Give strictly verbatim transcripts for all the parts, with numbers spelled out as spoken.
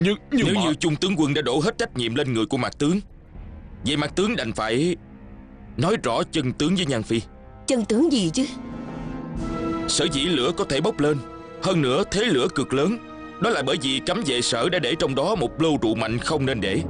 Nhưng, nhưng Nếu mà... như Chung tướng quân đã đổ hết trách nhiệm lên người của Mạc tướng, vậy Mạc tướng đành phải nói rõ chân tướng với Nhan Phi. Chân tướng gì chứ? Sở dĩ lửa có thể bốc lên, hơn nữa thế lửa cực lớn, đó là bởi vì cấm vệ sở đã để trong đó một lô rượu mạnh không nên để.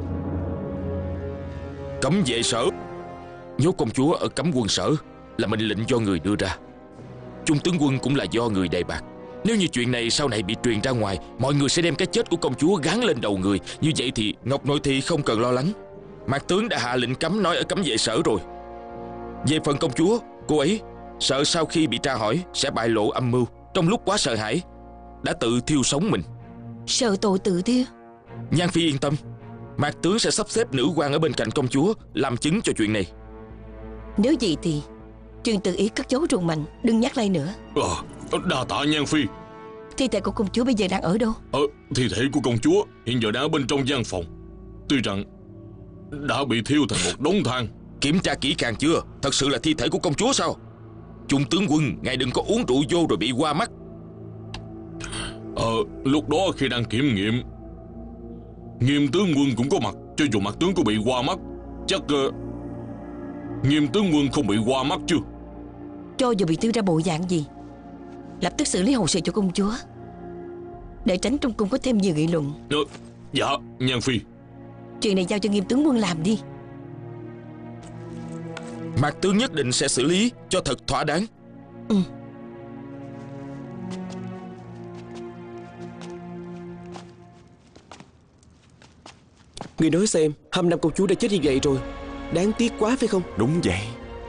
Cấm vệ sở nhốt công chúa ở cấm quân sở là mệnh lệnh do người đưa ra. Chung tướng quân cũng là do người đề bạt. Nếu như chuyện này sau này bị truyền ra ngoài, mọi người sẽ đem cái chết của công chúa gán lên đầu người. Như vậy thì Ngọc Nội Thị không cần lo lắng. Mạc tướng đã hạ lệnh cấm nói ở cấm vệ sở rồi. Về phần công chúa, cô ấy sợ sau khi bị tra hỏi sẽ bại lộ âm mưu, trong lúc quá sợ hãi đã tự thiêu sống mình. Sợ tội tự thiêu? Nhan Phi yên tâm, Mạc tướng sẽ sắp xếp nữ quan ở bên cạnh công chúa làm chứng cho chuyện này. Nếu vậy thì chuyện tự ý cất giấu rượu mạnh đừng nhắc lại nữa. à, Đa tạ Nhan Phi. Thi thể của công chúa bây giờ đang ở đâu? Ờ, thi thể của công chúa hiện giờ đang ở bên trong gian phòng. Tuy rằng đã bị thiêu thành một đống than. Kiểm tra kỹ càng chưa? Thật sự là thi thể của công chúa sao? Chung tướng quân, ngài đừng có uống rượu vô rồi bị hoa mắt. Ờ, lúc đó khi đang kiểm nghiệm, Nghiêm tướng quân cũng có mặt. Cho dù mặt tướng có bị hoa mắt, chắc uh, Nghiêm tướng quân không bị hoa mắt chứ? Cho dù bị tiêu ra bộ dạng gì, lập tức xử lý hậu sự cho công chúa, để tránh trong cung có thêm nhiều nghị luận. ờ, Dạ, Nhan Phi. Chuyện này giao cho Nghiêm tướng quân làm đi. Mạc tướng nhất định sẽ xử lý cho thật thỏa đáng. Ừ. Người nói xem, Hâm Nam công chúa đã chết như vậy rồi, đáng tiếc quá phải không? Đúng vậy.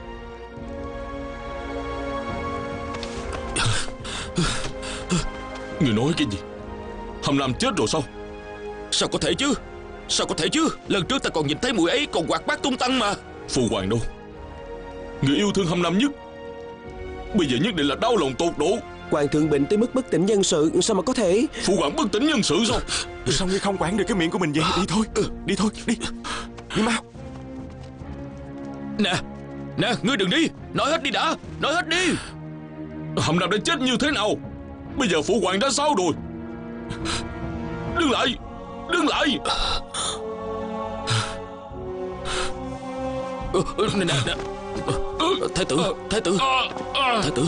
Người nói cái gì? Hâm Nam chết rồi sao? Sao có thể chứ? Sao có thể chứ? Lần trước ta còn nhìn thấy mùi ấy còn quạt bát tung tăng mà. Phu hoàng đâu? Người yêu thương Hâm Nam nhất, bây giờ nhất định là đau lòng tột độ. Hoàng thượng bệnh tới mức bất tỉnh nhân sự, sao mà có thể? Phu hoàng bất tỉnh nhân sự sao? Sao ngươi không quản được cái miệng của mình vậy? Đi thôi, đi thôi, đi. Đi mau. Nè, nè, ngươi đừng đi. Nói hết đi đã, nói hết đi. Hâm Nam đã chết như thế nào? Bây giờ phụ hoàng đã sao rồi? Đứng lại, đứng lại. Nè, nè, nè. Thái tử, thái tử, thái tử.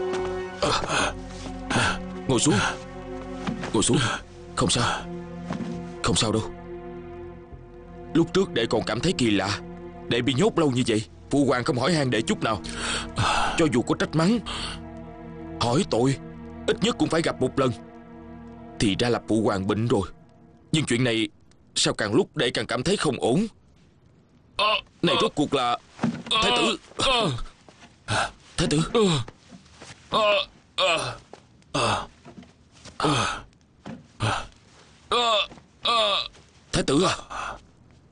Ngồi xuống, ngồi xuống. Không sao, không sao đâu. Lúc trước đệ còn cảm thấy kỳ lạ, đệ bị nhốt lâu như vậy, phụ hoàng không hỏi han đệ chút nào. Cho dù có trách mắng, hỏi tội, ít nhất cũng phải gặp một lần. Thì ra là phụ hoàng bệnh rồi. Nhưng chuyện này sao càng lúc đệ càng cảm thấy không ổn. Này rốt cuộc là thái tử, thái tử. Thái tử à,